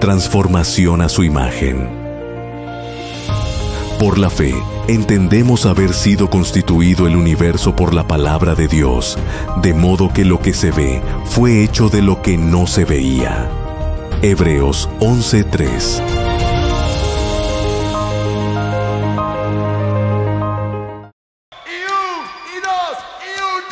transformación a su imagen. Por la fe, entendemos haber sido constituido el universo por la palabra de Dios, de modo que lo que se ve fue hecho de lo que no se veía. Hebreos 11:3.